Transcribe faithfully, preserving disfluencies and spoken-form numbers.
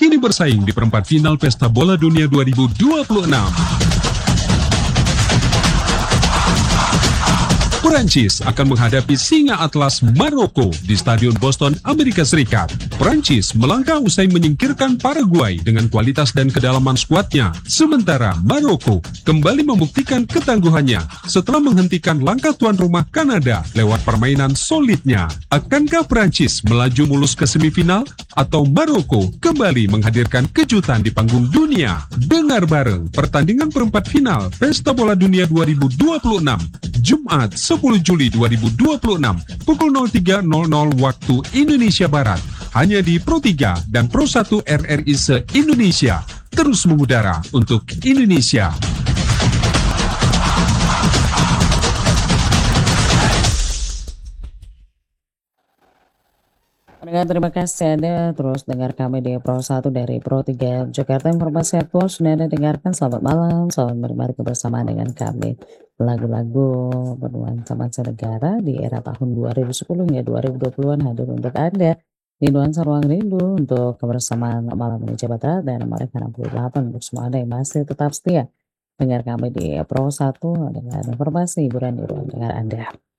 kini bersaing di perempat final Pesta Bola Dunia dua ribu dua puluh enam. Perancis akan menghadapi Singa Atlas Maroko di Stadion Boston, Amerika Serikat. Perancis melangkah usai menyingkirkan Paraguay dengan kualitas dan kedalaman skuadnya. Sementara Maroko kembali membuktikan ketangguhannya setelah menghentikan langkah tuan rumah Kanada lewat permainan solidnya. Akankah Perancis melaju mulus ke semifinal atau Maroko kembali menghadirkan kejutan di panggung dunia? Dengar bareng pertandingan perempat final Pesta Bola Dunia dua ribu dua puluh enam, Jumat sepuluh Juli dua ribu dua puluh enam pukul nol tiga nol nol waktu Indonesia Barat, hanya di Pro tiga dan Pro satu R R I se-Indonesia, terus mengudara untuk Indonesia. Pendengar, terima kasih Anda terus dengar kami di Pro satu dari Pro tiga Jakarta. Informasi aktual sudah Anda dengarkan. Selamat malam, selamat menikmati kebersamaan dengan kami. Lagu-lagu bernuansa mancanegara di era tahun dua ribu sepuluh hingga dua ribu dua puluhan hadir untuk Anda di Nuansa Ruang Rindu untuk kebersamaan malam ini Jakarta dan nomor enam puluh delapan untuk semua Anda yang masih tetap setia dengar kami di Pro satu dengan informasi hiburan di ruang dengar Anda.